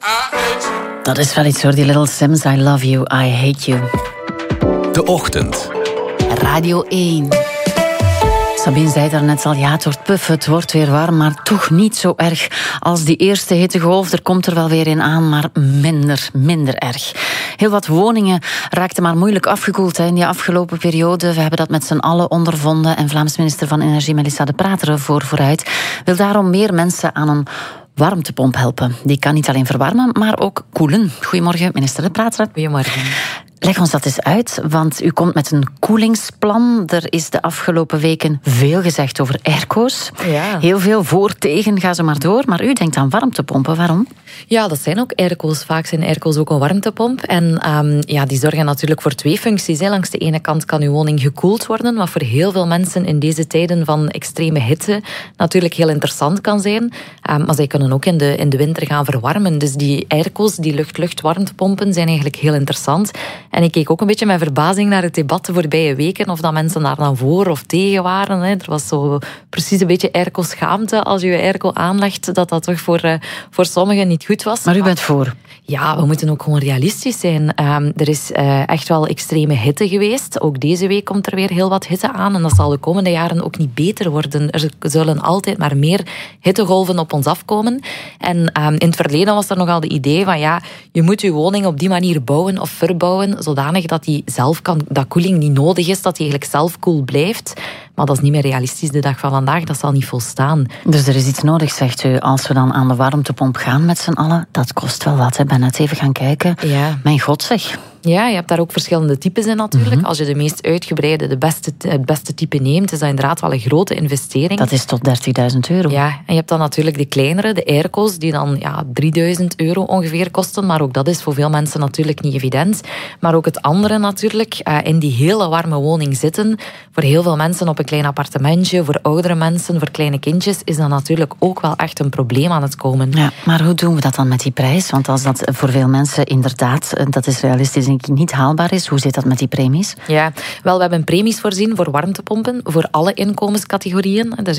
Dat is wel iets hoor, die Little Sims. I love you, I hate you. De Ochtend. Radio 1. Sabine zei daarnet al, ja, het wordt puf, het wordt weer warm, maar toch niet zo erg als die eerste hittegolf. Er komt er wel weer in aan, maar minder erg. Heel wat woningen raakten maar moeilijk afgekoeld in die afgelopen periode. We hebben dat met z'n allen ondervonden. En Vlaams minister van Energie, Melissa De Prater, vooruit wil daarom meer mensen aan een warmtepomp helpen. Die kan niet alleen verwarmen, maar ook koelen. Goedemorgen, minister De Prater. Goedemorgen. Leg ons dat eens uit, want u komt met een koelingsplan. Er is de afgelopen weken veel gezegd over airco's. Ja. Heel veel voor, tegen, ga ze maar door. Maar u denkt aan warmtepompen, waarom? Ja, dat zijn ook airco's. Vaak zijn airco's ook een warmtepomp. En die zorgen natuurlijk voor twee functies. Langs de ene kant kan uw woning gekoeld worden, wat voor heel veel mensen in deze tijden van extreme hitte natuurlijk heel interessant kan zijn. Maar zij kunnen ook in de winter gaan verwarmen. Dus die airco's, die lucht-lucht warmtepompen, zijn eigenlijk heel interessant. En ik keek ook een beetje met verbazing naar het debat de voorbije weken, of dat mensen daar dan voor of tegen waren. Er was zo precies een beetje airco-schaamte als je je airco aanlegt, dat toch voor sommigen niet goed was. Maar u bent voor? Ja, we moeten ook gewoon realistisch zijn. Er is echt wel extreme hitte geweest. Ook deze week komt er weer heel wat hitte aan. En dat zal de komende jaren ook niet beter worden. Er zullen altijd maar meer hittegolven op ons afkomen. En in het verleden was er nogal de idee van ja, je moet je woning op die manier bouwen of verbouwen, zodanig dat die zelf dat koeling niet nodig is, dat die eigenlijk zelf koel blijft. Maar dat is niet meer realistisch de dag van vandaag. Dat zal niet volstaan. Dus er is iets nodig, zegt u. Als we dan aan de warmtepomp gaan met z'n allen, dat kost wel wat. Ik ben net even gaan kijken. Ja. Mijn god zeg. Ja, je hebt daar ook verschillende types in natuurlijk. Als je de meest uitgebreide, het beste type neemt, is dat inderdaad wel een grote investering. Dat is tot €30.000. Ja, en je hebt dan natuurlijk de kleinere, de airco's, die dan €3.000 ongeveer kosten. Maar ook dat is voor veel mensen natuurlijk niet evident. Maar ook het andere natuurlijk, in die hele warme woning zitten. Voor heel veel mensen op een klein appartementje, voor oudere mensen, voor kleine kindjes, is dat natuurlijk ook wel echt een probleem aan het komen. Ja, maar hoe doen we dat dan met die prijs? Want als dat voor veel mensen inderdaad, dat is realistisch, niet haalbaar is. Hoe zit dat met die premies? Ja, wel, we hebben premies voorzien voor warmtepompen, voor alle inkomenscategorieën. Dus